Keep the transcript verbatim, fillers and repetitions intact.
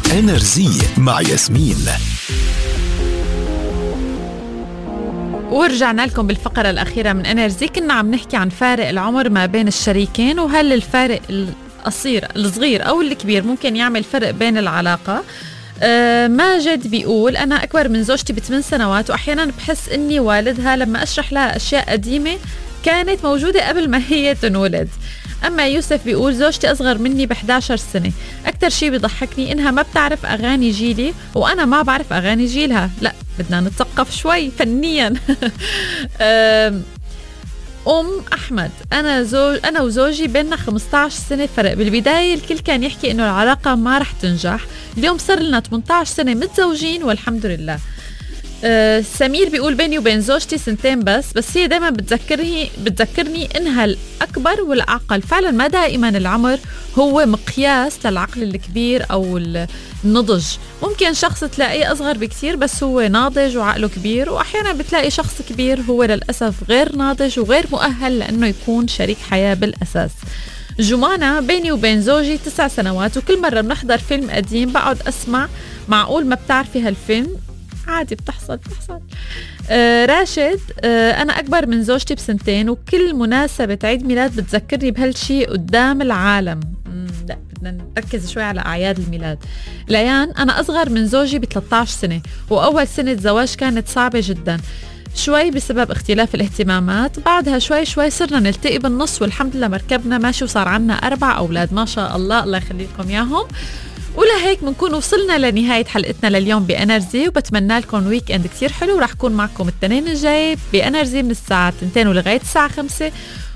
انرجي مع ياسمين. ورجعنا لكم بالفقرة الأخيرة من انرجي. كنا عم نحكي عن فارق العمر ما بين الشريكين، وهل الفارق القصير الصغير أو الكبير ممكن يعمل فرق بين العلاقة. آه ماجد بيقول أنا أكبر من زوجتي بثمان سنوات، وأحيانا بحس إني والدها لما أشرح لها أشياء قديمة كانت موجودة قبل ما هي تنولد. أما يوسف بيقول زوجتي أصغر مني بإحدى عشرة سنة، أكتر شي بيضحكني إنها ما بتعرف أغاني جيلي وأنا ما بعرف أغاني جيلها. لا بدنا نتثقف شوي فنيا. أم أحمد أنا زوج أنا وزوجي بيننا خمسة عشر سنة فرق. بالبداية الكل كان يحكي إنه العلاقة ما رح تنجح، اليوم صار لنا ثمانية عشر سنة متزوجين والحمد لله. أه سمير بيقول بيني وبين زوجتي سنتين بس بس هي دايما بتذكرني بتذكرني إنها الأكبر والأعقل. فعلا ما دائما العمر هو مقياس للعقل الكبير أو النضج. ممكن شخص تلاقيه أصغر بكتير بس هو ناضج وعقله كبير، وأحيانا بتلاقي شخص كبير هو للأسف غير ناضج وغير مؤهل لأنه يكون شريك حياة بالأساس. جمانة بيني وبين زوجي تسع سنوات، وكل مرة بنحضر فيلم قديم بقعد أسمع معقول ما بتعرفي هالفيلم؟ عادي بتحصل بتحصل. آه راشد آه أنا أكبر من زوجتي بسنتين، وكل مناسبة عيد ميلاد بتذكرني بهالشي قدام العالم. لا بدنا نركز شوي على أعياد الميلاد. ليان أنا أصغر من زوجي ب ثلاثة عشر سنة، وأول سنة زواج كانت صعبة جدا شوي بسبب اختلاف الاهتمامات. بعدها شوي شوي صرنا نلتقي بالنص والحمد لله مركبنا ماشي وصار عنا أربع أولاد ما شاء الله، الله يخلي لكم ياهم. ولهيك بنكون وصلنا لنهاية حلقتنا لليوم بأنرجي، وبتمنى لكم ويك اند كتير حلو. راح كون معكم التنين الجاي بأنرجي من الساعة اثنين ولغاية الساعة خمسة،